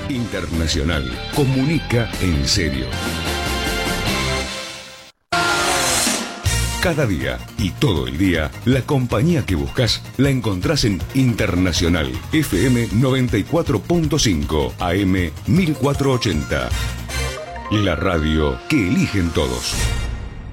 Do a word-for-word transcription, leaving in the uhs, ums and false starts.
Internacional. Comunica en serio. Cada día y todo el día, la compañía que buscas la encontrás en Internacional F M noventa y cuatro punto cinco, A M mil cuatrocientos ochenta. La radio que eligen todos.